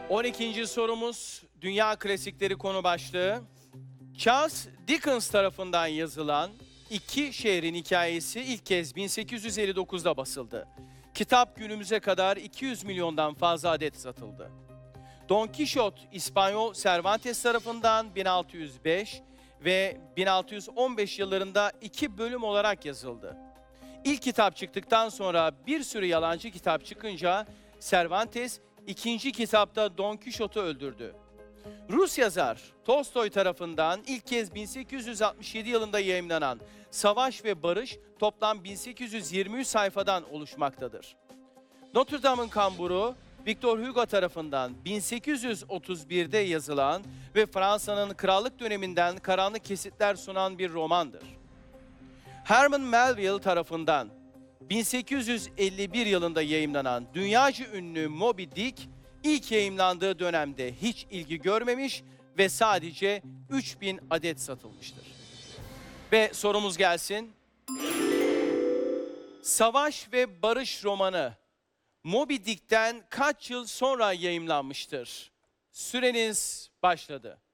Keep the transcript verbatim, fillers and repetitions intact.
on ikinci sorumuz Dünya Klasikleri konu başlığı. Charles Dickens tarafından yazılan İki Şehrin Hikayesi ilk kez bin sekiz yüz elli dokuz'da basıldı. Kitap günümüze kadar iki yüz milyondan fazla adet satıldı. Don Quixote İspanyol Cervantes tarafından bin altı yüz beş ve bin altı yüz on beş yıllarında iki bölüm olarak yazıldı. İlk kitap çıktıktan sonra bir sürü yalancı kitap çıkınca Cervantes ikinci kitapta Don Quixote'u öldürdü. Rus yazar Tolstoy tarafından ilk kez bin sekiz yüz altmış yedi yılında yayımlanan Savaş ve Barış toplam bin sekiz yüz yirmi üç sayfadan oluşmaktadır. Notre Dame'ın Kamburu Victor Hugo tarafından bin sekiz yüz otuz bir'de yazılan ve Fransa'nın krallık döneminden karanlık kesitler sunan bir romandır. Herman Melville tarafından bin sekiz yüz elli bir yılında yayımlanan dünyaca ünlü Moby Dick, ilk yayımlandığı dönemde hiç ilgi görmemiş ve sadece üç bin adet satılmıştır. Ve sorumuz gelsin. Savaş ve Barış romanı Moby Dick'ten kaç yıl sonra yayımlanmıştır? Süreniz başladı.